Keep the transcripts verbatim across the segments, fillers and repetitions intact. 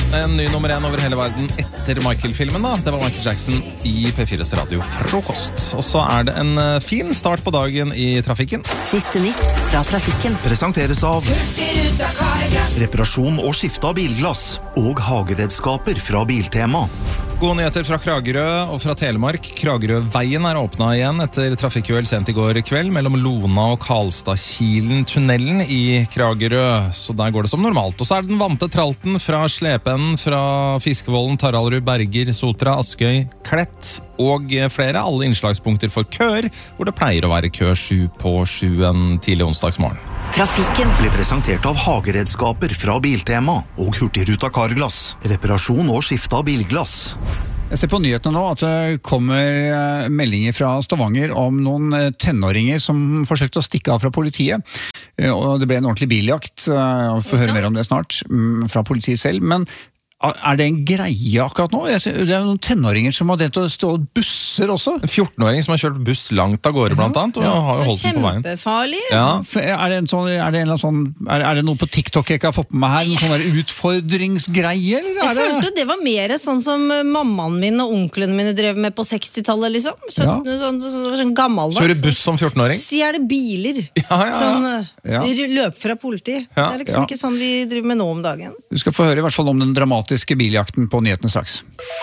en ny nummer én over hele verden etter Michael-filmen da. Det var Michael Jackson i P fires radiofrokost. Og så er det en fin start på dagen i trafikken. Siste nytt fra trafikken. Presenteres av reparasjon og skifte av bilglass og hageredskaper fra Biltema. Gode nyheter fra Kragerø og fra Telemark. Kragerøveien er åpnet igjen etter trafikkuhell sent i går kveld mellom Lona og Karlstadkilen-tunnelen i Kragerø. Så der går det som normalt. Og så er det den vante tralten fra Slepen, fra Fiskevollen, Taraldrud, Berger, Sotra, Askøy, Klett og flere. Alle innslagspunkter for køer, hvor det pleier å være kø sju på sju en tidlig onsdagsmorgen. Trafikken Blir presentert av hageredskaper fra Biltema og Hurtigruta Carglass. Reparasjon og skifte av bilglass. Jeg ser på nyhetene nå at det kommer meldinger fra Stavanger om noen tenåringer som forsøkte å stikke av fra politiet. Og det ble en ordentlig biljakt, og vi får høre mer om det snart, fra politiet selv. Men er det en greie akkurat nå? Det er noen tenåringer som har det til å stå busser også. En fjorten-åring som har kjørt buss langt av gårde blant annet, og ja, har jo holdt den på veien. Kjempefarlig. Ja. Er det, en sånn, er, det en sånn, er, er det noe på TikTok jeg ikke har fått med meg her? En sånn der utfordringsgreie? Eller er jeg det... følte det var mer sånn som mammaen min og onklene mine drev med på sekstitallet, liksom. Så, Ja. sånn, sånn, det var sånn gammeldags. Kjører buss som fjorten-åring? Stjele biler. Ja, ja, ja. Sånn, Ja. løp fra politi. Ja. Det er liksom Ja. ikke sånn vi driver med nå om dagen. Du skal få høre i hvert fall om den dramatiske biljakten på nyhetene straks.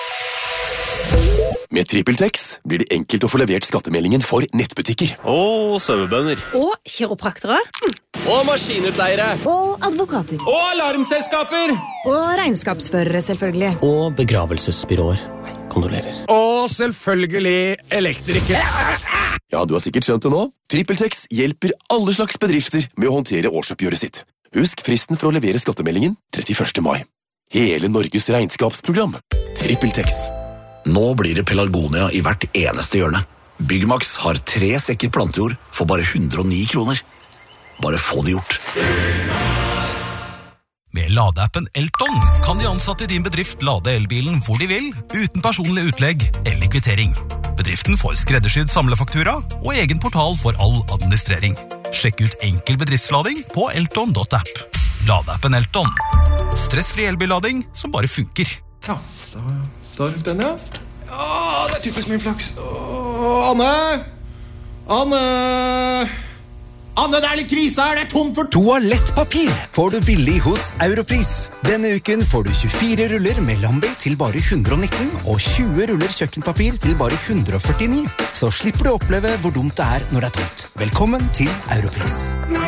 Med TrippelTex blir det enkelt å få levert skattemeldingen for nettbutikker. Og sauebønder. Og kiropraktere. Og maskinutleiere. Og advokater. Og alarmselskaper. Og regnskapsførere, selvfølgelig. Og begravelsesbyråer. Kondolerer. Og selvfølgelig elektrikere. Ja, du har sikkert skjønt det nå. TrippelTex hjelper alle slags bedrifter med å håndtere årsoppgjøret sitt. Husk fristen for å levere skattemeldingen trettiførste mai. Hele Norges regnskapsprogram. TrippelTex. Nå blir det pelargonia i hvert eneste hjørne. Byggmax har tre sekker plantejord for bare hundre og ni kroner. Bare få det gjort. Med ladeappen Elton kan de ansatte i din bedrift lade elbilen hvor de vil, uten personlig utlegg eller kvittering. Bedriften får skreddersydd samlefaktura og egen portal for all administrering. Sjekk ut enkel bedriftslading på elton punktum app. Ladeappen Elton. Stressfri elbillading som bare funker. Ja, da, da rundt den, ja. Ja, det er typisk min flaks. Åh, Anne! Anne! Anne, det er litt krise her, det er tomt for Toalettpapir får du billig hos Europris. Denne uken får du tjuefire ruller med Lambi til bare hundre og nitten og tjue ruller kjøkkenpapir til bare hundre og førtini. Så slipper du å oppleve hvor dumt det er når det er tomt. Velkommen til Europris.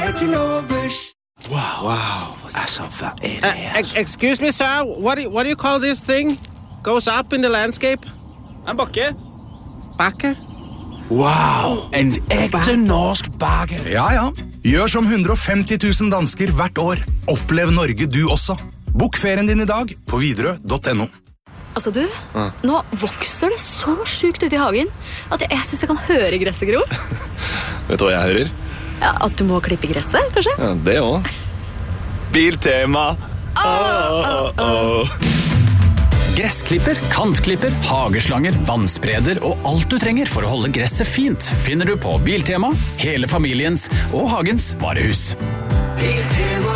Wow, wow. Altså, hva er det her? Uh, excuse me, sir. What do, you, what do you call this thing? Goes up in the landscape? En bakke. Bakke? Wow, en ekte norsk bager. Ja, ja. Gjør som hundre og femti tusen dansker hvert år. Opplev Norge du også. Bok ferien din i dag på Widerøe punktum no. Altså du, ja. Nå vokser det så sykt ut i hagen at jeg, jeg synes jeg kan høre gresset gro. Vet du hva jeg hører? Ja, at du må klippe gresset, kanskje? Ja, det også. Biltema. Oh, oh, oh. Gressklipper, kantklipper, hageslanger, vannspreder og alt du trenger for å holde gresset fint finner du på Biltema, hele familiens og hagens varehus. Biltema,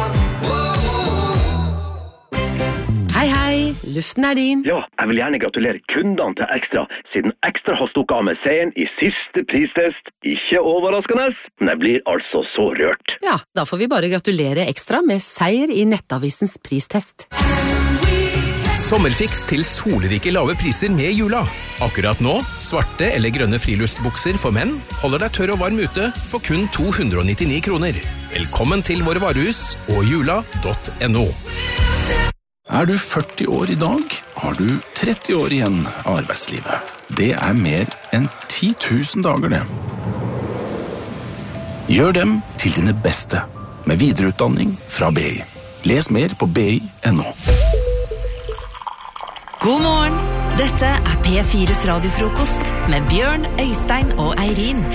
hei, hei, luften er din. Ja, jeg vil gjerne gratulere kundene til Ekstra, siden Ekstra har stukket av med seieren i siste pristest. Ikke overraskende, men jeg blir altså så rørt. Ja, da får vi bare gratulere Ekstra med seier i Nettavisens pristest. Sommerfiks til solrike lave priser med jula. Akkurat nå, svarte eller grønne friluftsbukser for menn holder deg tørr og varm ute for kun to hundre og nittini kroner. Velkommen til våre varehus og jula punktum no. Er du førti år i dag, har du tretti år igjen av arbeidslivet. Det er mer enn ti tusen dager, det. Gjør dem til dine beste, med videreutdanning fra B I. Les mer på b i punktum no. God morgen! Dette er P fires radiofrokost med Bjørn, Øystein og Eirin.